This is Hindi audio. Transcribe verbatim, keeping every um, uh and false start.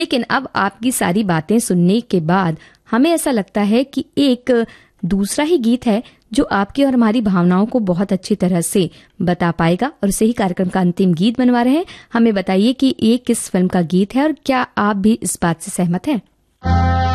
लेकिन अब आपकी सारी बातें सुनने के बाद हमें ऐसा लगता है कि एक दूसरा ही गीत है जो आपकी और हमारी भावनाओं को बहुत अच्छी तरह से बता पाएगा और उसे ही कार्यक्रम का अंतिम गीत बनवा रहे हैं। हमें बताइए कि ये किस फिल्म का गीत है और क्या आप भी इस बात से सहमत हैं?